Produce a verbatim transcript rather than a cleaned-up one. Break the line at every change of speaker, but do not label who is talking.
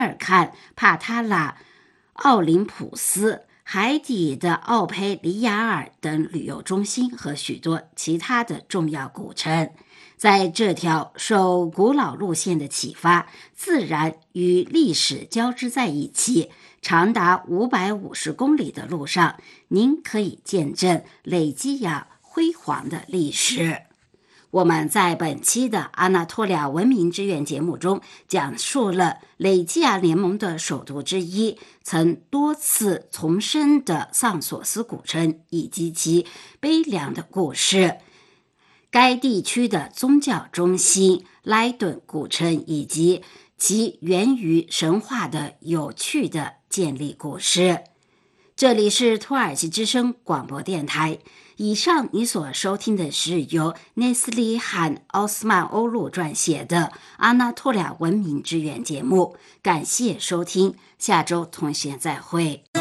尔坎、帕塔拉、奥林普斯、海底的奥佩里亚尔等旅游中心和许多其他的重要古城。在这条受古老路线的启发，自然与历史交织在一起，长达五百五十公里的路上，您可以见证累基亚辉煌的历史。我们在本期的阿纳托利亚文明之源节目中讲述了累基亚联盟的首都之一曾多次重生的桑索斯古城以及其悲凉的故事，该地区的宗教中心莱顿古城以及其源于神话的有趣的建立故事。这里是土耳其之声广播电台。以上你所收听的是由内斯里罕·奥斯曼欧陆撰写的《阿纳托利亚文明之源》节目，感谢收听，下周同学再会。